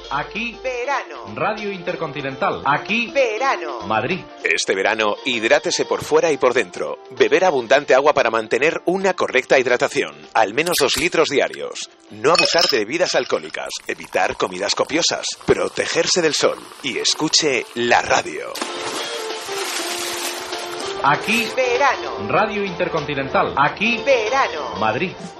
Aquí verano. Radio Intercontinental. Aquí Verano. Madrid. Este verano, hidrátese por fuera y por dentro. Beber abundante agua para mantener una correcta hidratación. Al menos 2 litros diarios. No abusar de bebidas alcohólicas. Evitar comidas copiosas. Protegerse del sol. Y escuche la radio. Aquí Verano. Radio Intercontinental. Aquí Verano. Madrid.